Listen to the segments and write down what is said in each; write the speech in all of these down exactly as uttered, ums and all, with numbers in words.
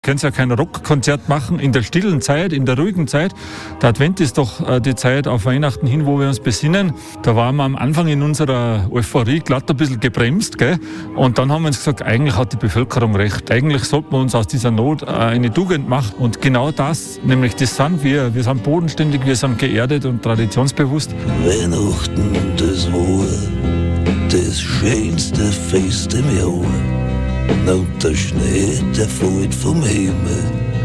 Können Sie ja kein Rockkonzert machen in der stillen Zeit, in der ruhigen Zeit. Der Advent ist doch die Zeit auf Weihnachten hin, wo wir uns besinnen. Da waren wir am Anfang in unserer Euphorie glatt ein bisschen gebremst, gell? Und dann haben wir uns gesagt, eigentlich hat die Bevölkerung recht. Eigentlich sollten wir uns aus dieser Not eine Tugend machen. Und genau das, nämlich das sind wir. Wir sind bodenständig, wir sind geerdet und traditionsbewusst. Weihnachten, das war das schönste Fest im Jahr. Und der Schnee, der fällt vom Himmel,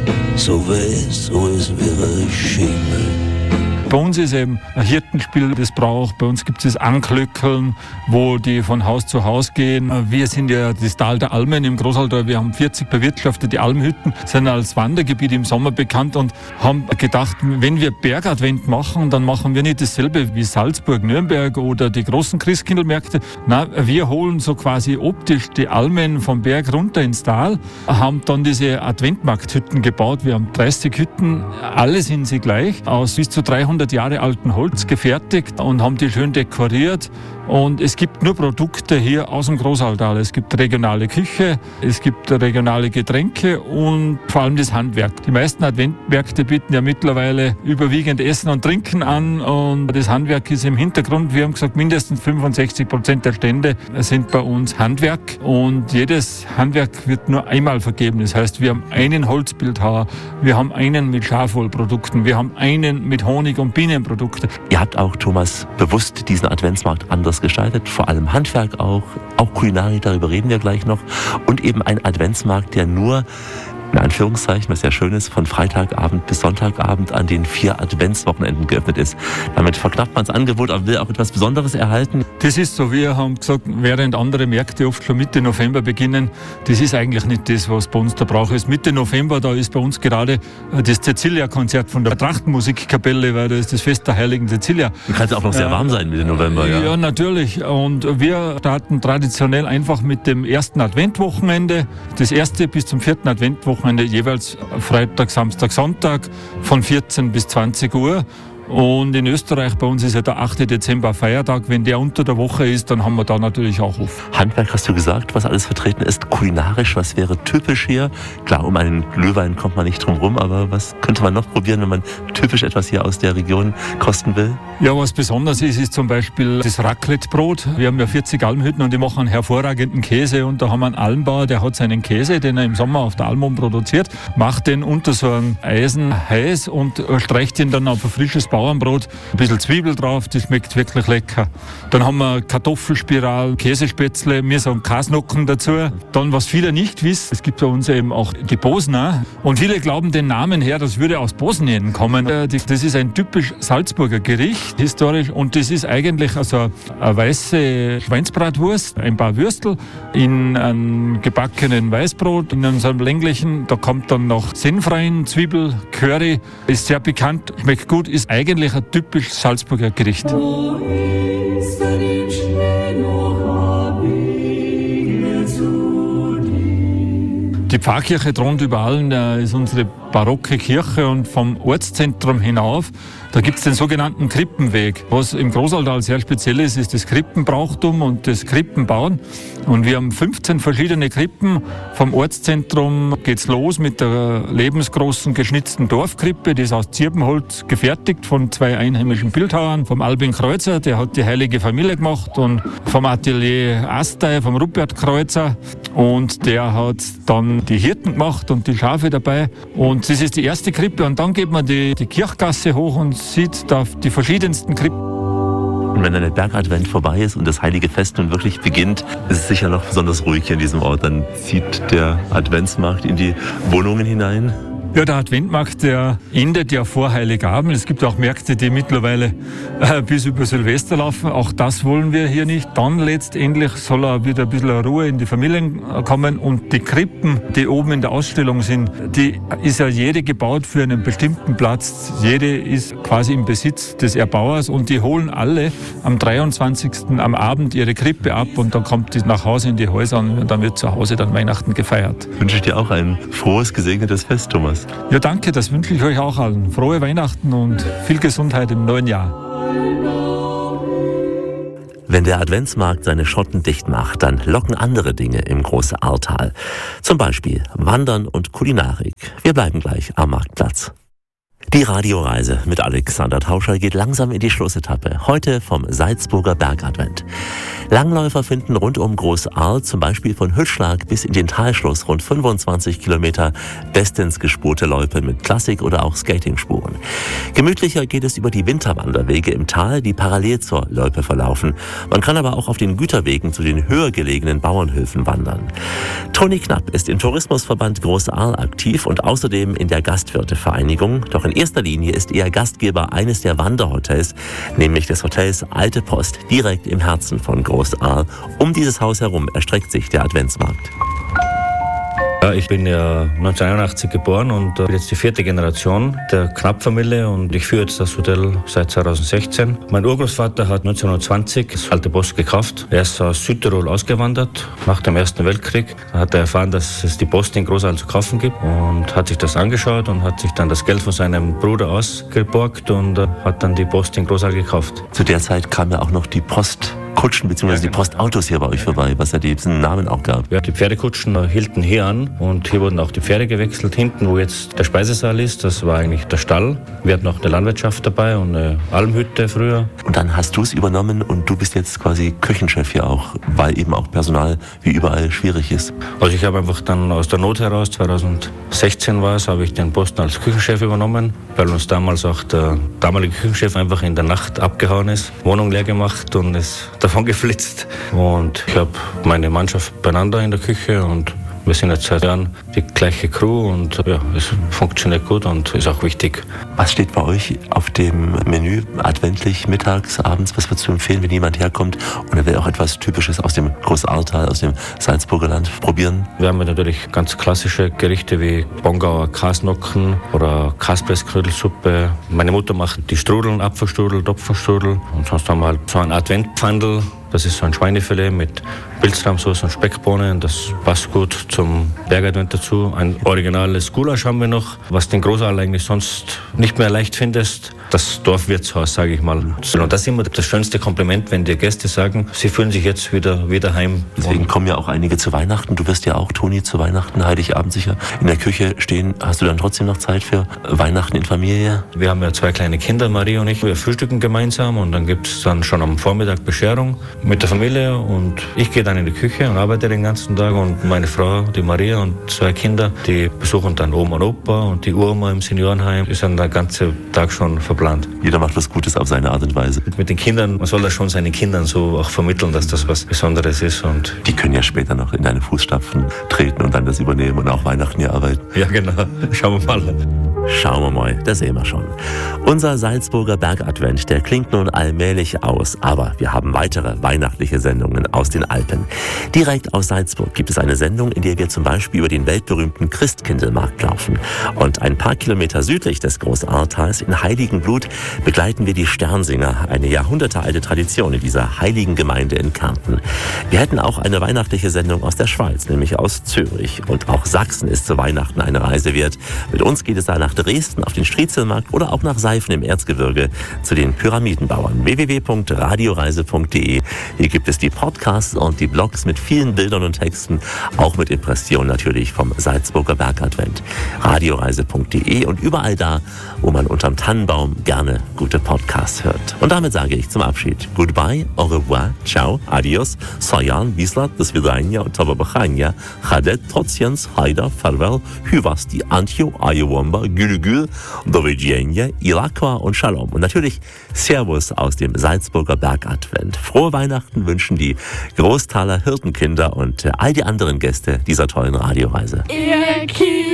so weiß, als wäre ein Schimmel. Bei uns ist eben ein Hirtenspiel, das braucht. Bei uns gibt es das Anglöckeln, wo die von Haus zu Haus gehen. Wir sind ja das Tal der Almen im Großalltal. Wir haben vierzig bewirtschaftete Almhütten, sind als Wandergebiet im Sommer bekannt und haben gedacht, wenn wir Bergadvent machen, dann machen wir nicht dasselbe wie Salzburg, Nürnberg oder die großen Christkindlmärkte. Nein, wir holen so quasi optisch die Almen vom Berg runter ins Tal, haben dann diese Adventmarkthütten gebaut. Wir haben dreißig Hütten, alle sind sie gleich, aus bis zu dreihundert Jahre alten Holz gefertigt und haben die schön dekoriert. Und es gibt nur Produkte hier aus dem Großalltal. Es gibt regionale Küche, es gibt regionale Getränke und vor allem das Handwerk. Die meisten Adventmärkte bieten ja mittlerweile überwiegend Essen und Trinken an und das Handwerk ist im Hintergrund. Wir haben gesagt, mindestens fünfundsechzig Prozent der Stände sind bei uns Handwerk und jedes Handwerk wird nur einmal vergeben. Das heißt, wir haben einen Holzbildhauer, wir haben einen mit Schafwollprodukten, wir haben einen mit Honig- und Bienenprodukten. Ihr habt auch, Thomas, bewusst diesen Adventsmarkt anders gestaltet, vor allem Handwerk auch, auch Kulinarik, darüber reden wir gleich noch, und eben ein Adventsmarkt, der nur, in Anführungszeichen, was ja schön ist, von Freitagabend bis Sonntagabend an den vier Adventswochenenden geöffnet ist. Damit verknappt man das Angebot, aber will auch etwas Besonderes erhalten. Das ist so, wir haben gesagt, während andere Märkte oft schon Mitte November beginnen, das ist eigentlich nicht das, was bei uns der Brauch ist. Mitte November, da ist bei uns gerade das Cecilia-Konzert von der Trachtenmusikkapelle, weil da ist das Fest der heiligen Cecilia. Kann es auch noch sehr warm sein Mitte November, ja? Ja, natürlich. Und wir starten traditionell einfach mit dem ersten Adventwochenende. Das erste bis zum vierten Adventwochenende jeweils Freitag, Samstag, Sonntag von vierzehn bis zwanzig Uhr. Und in Österreich, bei uns ist ja der achte Dezember Feiertag. Wenn der unter der Woche ist, dann haben wir da natürlich auch auf. Handwerk hast du gesagt, was alles vertreten ist. Kulinarisch, was wäre typisch hier? Klar, um einen Glühwein kommt man nicht drum rum, aber was könnte man noch probieren, wenn man typisch etwas hier aus der Region kosten will? Ja, was besonders ist, ist zum Beispiel das Raclette-Brot. Wir haben ja vierzig Almhütten und die machen einen hervorragenden Käse. Und da haben wir einen Almbauer, der hat seinen Käse, den er im Sommer auf der Almon produziert, macht den unter so einem Eisen heiß und streicht ihn dann auf ein frisches Bauernbrot, ein bisschen Zwiebel drauf, das schmeckt wirklich lecker. Dann haben wir Kartoffelspiralen, Käsespätzle, wir sagen Kasnocken dazu. Dann, was viele nicht wissen, es gibt bei uns eben auch die Bosner und viele glauben den Namen her, das würde aus Bosnien kommen. Das ist ein typisch Salzburger Gericht, historisch, und das ist eigentlich also eine weiße Schweinsbratwurst, ein paar Würstel in einem gebackenen Weißbrot, in einem länglichen, da kommt dann noch Senf rein, Zwiebel, Curry, ist sehr bekannt, schmeckt gut, ist eigentlich Eigentlich ein typisch Salzburger Gericht. Die Pfarrkirche thront über allen, ist unsere barocke Kirche, und vom Ortszentrum hinauf, da gibt es den sogenannten Krippenweg. Was im Großalltal sehr speziell ist, ist das Krippenbrauchtum und das Krippenbauen. Und wir haben fünfzehn verschiedene Krippen. Vom Ortszentrum geht's los mit der lebensgroßen geschnitzten Dorfkrippe, die ist aus Zirbenholz gefertigt von zwei einheimischen Bildhauern. Vom Albin Kreuzer, der hat die Heilige Familie gemacht, und vom Atelier Astey, vom Rupert Kreuzer. Und der hat dann die Hirten gemacht und die Schafe dabei. Und das ist die erste Krippe. Und dann geht man die, die Kirchgasse hoch und sieht da die verschiedensten Krippen. Und wenn dann der Bergadvent vorbei ist und das heilige Fest nun wirklich beginnt, ist es sicher noch besonders ruhig hier in diesem Ort. Dann zieht der Adventsmarkt in die Wohnungen hinein. Ja, der Adventmarkt, der endet ja vor Heiligabend. Es gibt auch Märkte, die mittlerweile äh, bis über Silvester laufen. Auch das wollen wir hier nicht. Dann letztendlich soll auch wieder ein bisschen Ruhe in die Familien kommen. Und die Krippen, die oben in der Ausstellung sind, die ist ja jede gebaut für einen bestimmten Platz. Jede ist quasi im Besitz des Erbauers, und die holen alle am dreiundzwanzigsten am Abend ihre Krippe ab, und dann kommt die nach Hause in die Häuser, und dann wird zu Hause dann Weihnachten gefeiert. Wünsche ich dir auch ein frohes, gesegnetes Fest, Thomas. Ja, danke, das wünsche ich euch auch allen. Frohe Weihnachten und viel Gesundheit im neuen Jahr. Wenn der Adventsmarkt seine Schotten dicht macht, dann locken andere Dinge im Großahrtal. Zum Beispiel Wandern und Kulinarik. Wir bleiben gleich am Marktplatz. Die Radioreise mit Alexander Tauscher geht langsam in die Schlussetappe. Heute vom Salzburger Bergadvent. Langläufer finden rund um Großahr, zum Beispiel von Hüttschlag bis in den Talschluss, rund fünfundzwanzig Kilometer bestens gespurte Loipe mit Klassik- oder auch Skatingspuren. Gemütlicher geht es über die Winterwanderwege im Tal, die parallel zur Loipe verlaufen. Man kann aber auch auf den Güterwegen zu den höher gelegenen Bauernhöfen wandern. Toni Knapp ist im Tourismusverband Großahr aktiv und außerdem in der Gastwirtevereinigung. Doch in erster Linie ist er Gastgeber eines der Wanderhotels, nämlich des Hotels Alte Post, direkt im Herzen von Großahr. Um dieses Haus herum erstreckt sich der Adventsmarkt. Ja, ich bin ja neunzehnhunderteinundachtzig geboren und bin jetzt die vierte Generation der Knapp-Familie und ich führe jetzt das Hotel seit zweitausendsechzehn. Mein Urgroßvater hat neunzehnhundertzwanzig das Alte Post gekauft. Er ist aus Südtirol ausgewandert nach dem Ersten Weltkrieg. Da hat er erfahren, dass es die Post in Großahr zu kaufen gibt und hat sich das angeschaut und hat sich dann das Geld von seinem Bruder ausgeborgt und hat dann die Post in Großahr gekauft. Zu der Zeit kam ja auch noch die Post. Kutschen bzw. ja, genau. Die Postautos hier bei euch vorbei, was ja diesen Namen auch gab. Ja, die Pferdekutschen hielten hier an und hier wurden auch die Pferde gewechselt. Hinten, wo jetzt der Speisesaal ist, das war eigentlich der Stall. Wir hatten auch eine Landwirtschaft dabei und eine Almhütte früher. Und dann hast du es übernommen und du bist jetzt quasi Küchenchef hier auch, weil eben auch Personal wie überall schwierig ist. Also ich habe einfach dann aus der Not heraus, zweitausendsechzehn war es, habe ich den Posten als Küchenchef übernommen, weil uns damals auch der damalige Küchenchef einfach in der Nacht abgehauen ist, Wohnung leer gemacht und ist davon geflitzt. Und ich habe meine Mannschaft beieinander in der Küche und wir sind jetzt seit Jahren die gleiche Crew und ja, es funktioniert gut und ist auch wichtig. Was steht bei euch auf dem Menü, adventlich, mittags, abends? Was würdest du empfehlen, wenn jemand herkommt und er will auch etwas Typisches aus dem Großahrtal, aus dem Salzburger Land probieren? Wir haben natürlich ganz klassische Gerichte wie Bongauer Kasnocken oder Kaspressknödelsuppe. Meine Mutter macht die Strudeln, Apfelstrudel, Topfenstrudel und sonst haben wir halt so ein Adventpfandl. Das ist so ein Schweinefilet mit Pilzrahmsauce und Speckbohnen. Das passt gut zum Bergadvent dazu. Ein originales Gulasch haben wir noch, was den Großahrl eigentlich sonst nicht mehr leicht findest. Das Dorfwirtshaus, sage ich mal. Und das ist immer das schönste Kompliment, wenn die Gäste sagen, sie fühlen sich jetzt wieder, wieder heim. Deswegen kommen ja auch einige zu Weihnachten. Du wirst ja auch, Toni, zu Weihnachten, Heiligabend sicher in der Küche stehen. Hast du dann trotzdem noch Zeit für Weihnachten in Familie? Wir haben ja zwei kleine Kinder, Marie und ich. Wir frühstücken gemeinsam und dann gibt es dann schon am Vormittag Bescherung mit der Familie und ich gehe dann in die Küche und arbeite den ganzen Tag und meine Frau, die Maria und zwei Kinder, die besuchen dann Oma und Opa und die Uroma im Seniorenheim. Ist dann der ganze Tag schon verplant. Jeder macht was Gutes auf seine Art und Weise. Mit den Kindern, man soll das schon seinen Kindern so auch vermitteln, dass das was Besonderes ist. Und die können ja später noch in deine Fußstapfen treten und dann das übernehmen und auch Weihnachten hier arbeiten. Ja, genau. Schauen wir mal. Schauen wir mal, das sehen wir schon. Unser Salzburger Bergadvent, der klingt nun allmählich aus, aber wir haben weitere weihnachtliche Sendungen aus den Alpen. Direkt aus Salzburg gibt es eine Sendung, in der wir zum Beispiel über den weltberühmten Christkindlmarkt laufen. Und ein paar Kilometer südlich des Großahrtals in Heiligenblut begleiten wir die Sternsinger, eine jahrhundertealte Tradition in dieser heiligen Gemeinde in Kärnten. Wir hätten auch eine weihnachtliche Sendung aus der Schweiz, nämlich aus Zürich. Und auch Sachsen ist zu Weihnachten eine Reise wert. Mit uns geht es da nach Dresden auf den Striezelmarkt oder auch nach Seifen im Erzgebirge zu den Pyramidenbauern. w w w punkt radioreise punkt d e. Hier gibt es die Podcasts und die Blogs mit vielen Bildern und Texten, auch mit Impressionen natürlich vom Salzburger Bergadvent. radioreise punkt d e und überall da, wo man unterm Tannenbaum gerne gute Podcasts hört. Und damit sage ich zum Abschied Goodbye, au revoir, ciao, adios, sayan, bislat, das Vidania und Tababachania, Chadet, Totsians, Haida, Farewell, Hyvasti, Antio, Ayowamba, Gülgül, Dovidzienia, Ilakwa und Shalom. Und natürlich Servus aus dem Salzburger Bergadvent. Frohe Weihnachten wünschen die Großtaler Hirtenkinder und all die anderen Gäste dieser tollen Radioreise. Ihr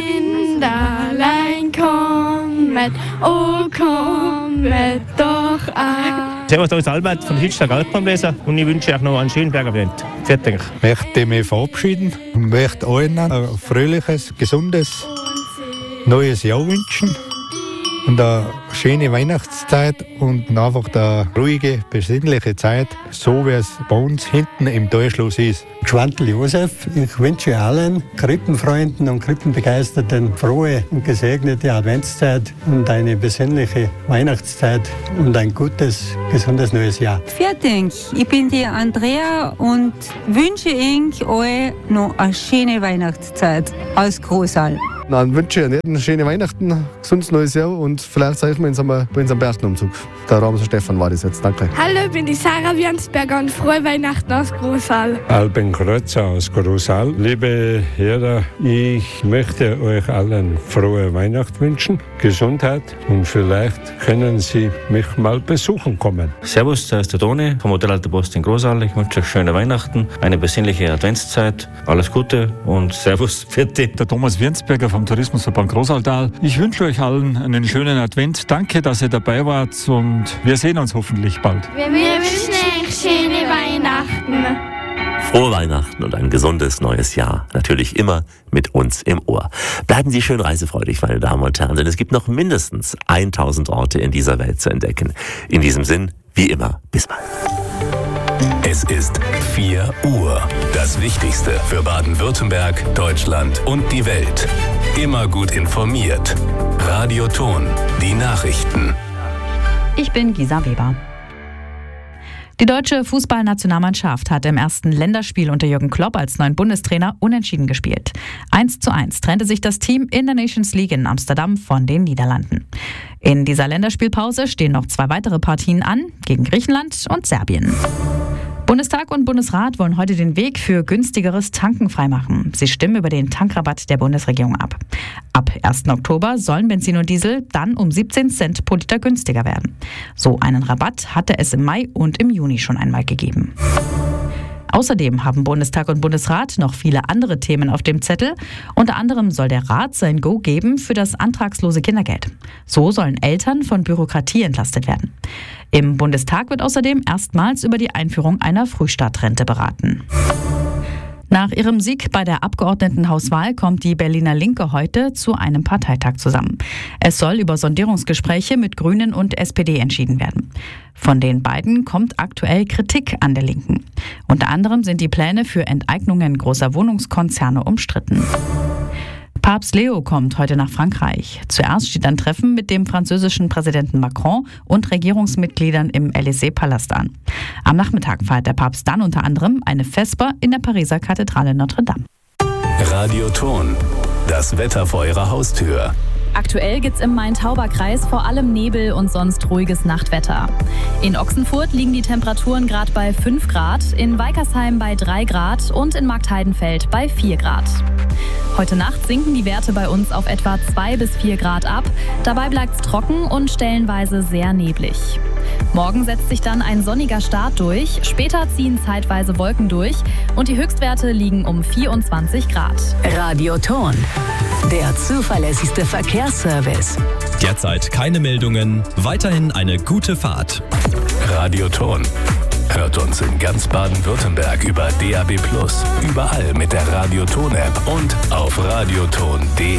Kinderlein kommet, oh kommet doch an. Servus, da ist Albert von Hilstag Alpenleser und ich wünsche euch noch einen schönen Bergadvent. Fertig. Ich möchte mich verabschieden und möchte allen ein fröhliches, gesundes neues Jahr wünschen. und eine schöne Weihnachtszeit und einfach eine ruhige, besinnliche Zeit, so wie es bei uns hinten im Talschluss ist. Schwantl Josef, ich wünsche allen Krippenfreunden und Krippenbegeisterten frohe und gesegnete Adventszeit und eine besinnliche Weihnachtszeit und ein gutes, gesundes neues Jahr. Fertig, ich bin die Andrea und wünsche euch euch noch eine schöne Weihnachtszeit aus Großal. Dann wünsche ich Ihnen eine schöne Weihnachten, ein gesundes neues Jahr und vielleicht sehen wir uns einmal bei unserem Berchtenumzug. Der Ramser Stefan war das jetzt. Danke. Hallo, ich bin die Sarah Wiensberger und frohe Weihnachten aus Großal. Alben Kreuzer aus Großal. Liebe Hörer, ich möchte euch allen frohe Weihnachten wünschen, Gesundheit und vielleicht können Sie mich mal besuchen kommen. Servus, da ist der Toni vom Hotel Alte Post in Großal. Ich wünsche euch schöne Weihnachten, eine besinnliche Adventszeit, alles Gute und Servus, Vierte. Der Thomas Wiensberger vom Tourismusverband Großaltal. Ich wünsche euch allen einen schönen Advent. Danke, dass ihr dabei wart und wir sehen uns hoffentlich bald. Wir wünschen euch schöne Weihnachten. Frohe Weihnachten und ein gesundes neues Jahr. Natürlich immer mit uns im Ohr. Bleiben Sie schön reisefreudig, meine Damen und Herren, denn es gibt noch mindestens tausend Orte in dieser Welt zu entdecken. In diesem Sinn, wie immer, bis bald. Es ist vier Uhr. Das Wichtigste für Baden-Württemberg, Deutschland und die Welt. Immer gut informiert. Radio Ton, die Nachrichten. Ich bin Gisa Weber. Die deutsche Fußballnationalmannschaft hat im ersten Länderspiel unter Jürgen Klopp als neuen Bundestrainer unentschieden gespielt. eins zu eins trennte sich das Team in der Nations League in Amsterdam von den Niederlanden. In dieser Länderspielpause stehen noch zwei weitere Partien an, gegen Griechenland und Serbien. Bundestag und Bundesrat wollen heute den Weg für günstigeres Tanken freimachen. Sie stimmen über den Tankrabatt der Bundesregierung ab. Ab ersten Oktober sollen Benzin und Diesel dann um siebzehn Cent pro Liter günstiger werden. So einen Rabatt hatte es im Mai und im Juni schon einmal gegeben. Außerdem haben Bundestag und Bundesrat noch viele andere Themen auf dem Zettel. Unter anderem soll der Rat sein Go geben für das antragslose Kindergeld. So sollen Eltern von Bürokratie entlastet werden. Im Bundestag wird außerdem erstmals über die Einführung einer Frühstartrente beraten. Nach ihrem Sieg bei der Abgeordnetenhauswahl kommt die Berliner Linke heute zu einem Parteitag zusammen. Es soll über Sondierungsgespräche mit Grünen und S P D entschieden werden. Von den beiden kommt aktuell Kritik an der Linken. Unter anderem sind die Pläne für Enteignungen großer Wohnungskonzerne umstritten. Papst Leo kommt heute nach Frankreich. Zuerst steht ein Treffen mit dem französischen Präsidenten Macron und Regierungsmitgliedern im Élysée-Palast an. Am Nachmittag feiert der Papst dann unter anderem eine Vesper in der Pariser Kathedrale Notre Dame. Radio Ton, das Wetter vor Ihrer Haustür. Aktuell gibt's im Main-Tauber-Kreis vor allem Nebel und sonst ruhiges Nachtwetter. In Ochsenfurt liegen die Temperaturen gerade bei fünf Grad, in Weikersheim bei drei Grad und in Marktheidenfeld bei vier Grad. Heute Nacht sinken die Werte bei uns auf etwa zwei bis vier Grad ab. Dabei bleibt's trocken und stellenweise sehr neblig. Morgen setzt sich dann ein sonniger Start durch, später ziehen zeitweise Wolken durch und die Höchstwerte liegen um vierundzwanzig Grad. Radio Ton, der zuverlässigste Verkehrsservice. Derzeit keine Meldungen, weiterhin eine gute Fahrt. Radio Ton. Hört uns in ganz Baden-Württemberg über D A B plus, überall mit der Radio Ton App und auf radioton punkt de.